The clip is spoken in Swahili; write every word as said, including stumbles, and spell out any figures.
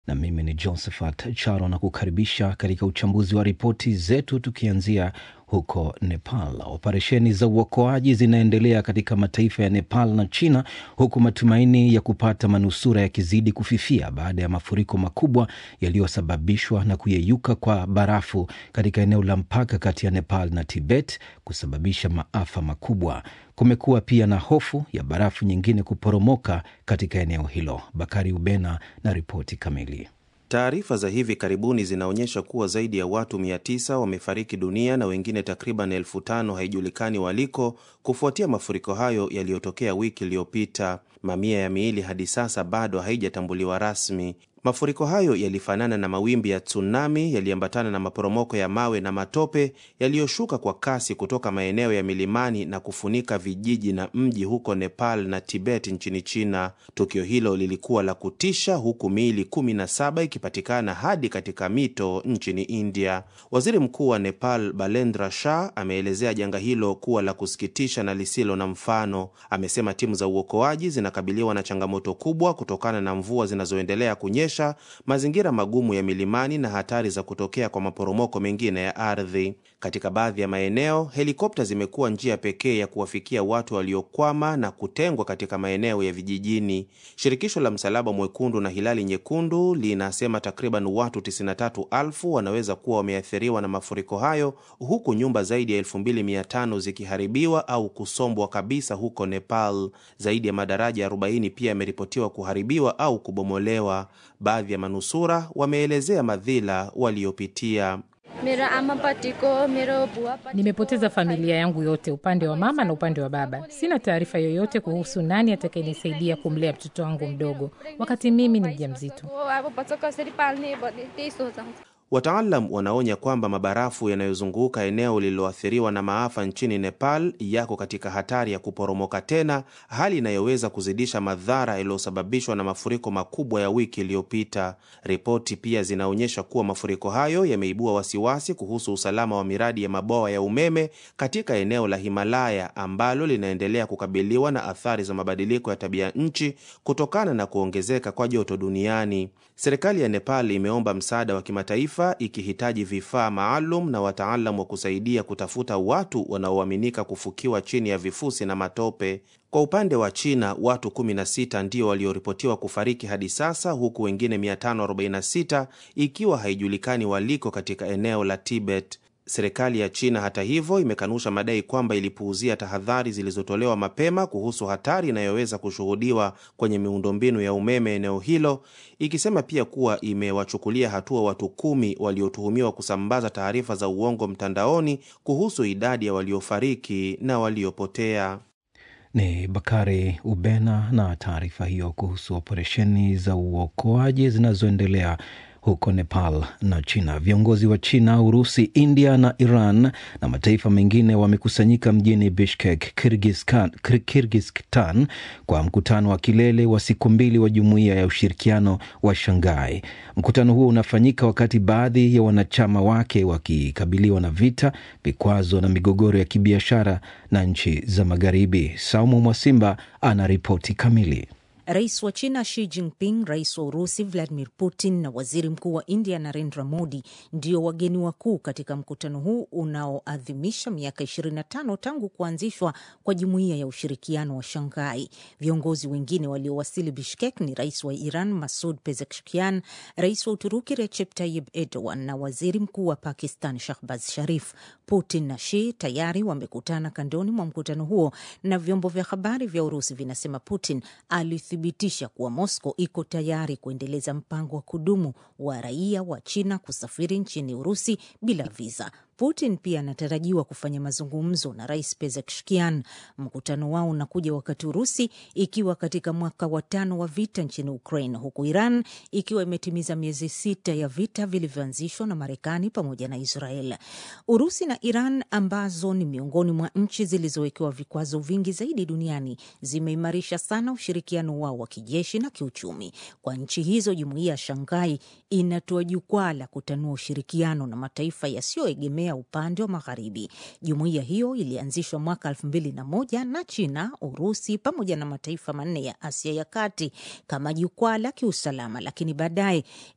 Na mimi ni Josephat Charo na kukaribisha katika uchambuzi wa ripoti zetu, tukianzia huko Nepal. Operesheni za uokoaji zinaendelea katika mataifa ya Nepal na China, huku matumaini ya kupata manusura yakizidi kufifia baada ya mafuriko makubwa yaliyosababishwa na kuyeyuka kwa barafu katika eneo la mpaka kati ya Nepal na Tibet kusababisha maafa makubwa. Kumekuwa pia na hofu ya barafu nyingine kuporomoka katika eneo hilo. Bakari Ubena na ripoti kamili. Taarifa za hivi karibuni zinaonyesha kuwa zaidi ya watu mia tisa wamefariki dunia na wengine takriban elfu tano haijulikani waliko kufuatia mafuriko hayo yaliyotokea wiki iliyopita. Mamia ya miili hadi sasa bado haijatambuliwa rasmi. Mafuriko hayo yalifanana na mawimbi ya tsunami, yaliambatana na maporomoko ya mawe na matope yaliyoshuka kwa kasi kutoka maeneo ya milimani na kufunika vijiji na mji huko Nepal na Tibet nchini China. Tukio hilo lilikuwa la kutisha, huku miili kumi na saba ikipatikana hadi katika mito nchini India. Waziri Mkuu wa Nepal Balendra Shah ameelezea janga hilo kuwa la kusikitisha na lisilo na mfano. Amesema timu za uokoaji zinakabiliwa na changamoto kubwa kutokana na mvua zinazoendelea kunyesha, mazingira magumu ya milimani na hatari za kutokea kwa maporomoko mengine ya ardhi. Katika baadhi ya maeneo, helikopta zimekuwa njia pekee ya kuwafikia watu waliokwama na kutengwa katika maeneo ya vijijini. Shirikisho la Msalaba Mwekundu na Hilali Nyekundu linasema takriban watu tisini na tatu elfu wanaweza kuwa wameathiriwa na mafuriko hayo, huku nyumba zaidi ya elfu mbili mia tano zikiharibiwa au kusombwa kabisa huko Nepal. Zaidi ya madaraja arobaini pia yameripotiwa kuharibiwa au kubomolewa. Baadhi ya manusura wameelezea madhila waliopitia. Nimepoteza familia yangu yote, upande wa mama na upande wa baba. Sina taarifa yoyote kuhusu nani atakayenisaidia kumlea mtoto wangu mdogo wakati mimi ni mjamzito. Wataalam wanaonya kwamba mabarafu yanayozunguka eneo lililoathiriwa na maafa nchini Nepal yako katika hatari ya kuporomoka tena, hali inayoweza kuzidisha madhara yaliyosababishwa na mafuriko makubwa ya wiki iliyopita. Ripoti pia zinaonyesha kuwa mafuriko hayo yameibua wasiwasi kuhusu usalama wa miradi ya mabwawa ya umeme katika eneo la Himalaya ambalo linaendelea kukabiliwa na athari za mabadiliko ya tabia nchi kutokana na kuongezeka kwa joto duniani. Serikali ya Nepal imeomba msaada wa kimataifa ikihitaji vifaa maalum na wataalamu wa kusaidia kutafuta watu wanaoaminika kufukiwa chini ya vifusi na matope. Kwa upande wa China, watu kumi na sita ndio walioripotiwa kufariki hadi sasa, huku wengine mia tano arobaini na sita ikiwa haijulikani waliko katika eneo la Tibet. Serikali ya China hata hivyo imekanusha madai kwamba ilipuuzia tahadhari zilizotolewa mapema kuhusu hatari inayoweza kushuhudiwa kwenye miundombinu ya umeme eneo hilo, ikisema pia kuwa imewachukulia hatua watu kumi waliotuhumiwa kusambaza taarifa za uongo mtandaoni kuhusu idadi ya waliofariki na waliopotea. Ni Bakari Ubena na taarifa hiyo kuhusu operesheni za uokoaji zinazoendelea huko Nepal na China. Viongozi wa China, Urusi, India na Iran na mataifa mengine wamekusanyika mjini Bishkek, Kyrgyzstan, Kyrgyzstan kwa mkutano wa kilele wa siku mbili wa Jumuiya ya Ushirikiano wa Shanghai. Mkutano huo unafanyika wakati baadhi ya wanachama wake wakikabiliwa na vita, vikwazo na migogoro ya kibiashara na nchi za Magharibi. Saumu Mwasimba ana ripoti kamili. Rais wa China Xi Jinping, rais wa Urusi Vladimir Putin na waziri mkuu wa India Narendra Modi ndio wageni wakuu katika mkutano huu unaoadhimisha miaka ishirini na tano tangu kuanzishwa kwa Jumuiya ya Ushirikiano wa Shanghai. Viongozi wengine waliowasili Bishkek ni rais wa Iran Masoud Pezeshkian, rais wa Uturuki Recep Tayyip Erdogan na waziri mkuu wa Pakistan Shahbaz Sharif. Putin na Xi tayari wamekutana kandoni mwa mkutano huo, na vyombo vya habari vya Urusi vinasema Putin alithibitisha kuwa Moscow iko tayari kuendeleza mpango wa kudumu wa raia wa China kusafiri nchini Urusi bila visa. Putin pia anatarajiwa kufanya mazungumzo na rais Pezeshkian. Mkutano wao unakuja wakati Urusi ikiwa katika mwaka wa tano wa vita nchini Ukraine, huku Iran ikiwa imetimiza miezi sita ya vita vilivyoanzishwa na Marekani pamoja na Israel. Urusi na Iran, ambazo ni miongoni mwa nchi zilizowekewa vikwazo vingi zaidi duniani, zimeimarisha sana ushirikiano wao wa kijeshi na kiuchumi. Kwa nchi hizo, Jumuiya ya Shanghai inatoa jukwaa la kutanua ushirikiano na mataifa yasiyoegemea upande wa magharibi. Jumuiya hiyo ilianzishwa mwaka elfu mbili na moja na China, Urusi pamoja na mataifa manne ya Asia ya Kati kama jukwaa la kiusalama, lakini baadaye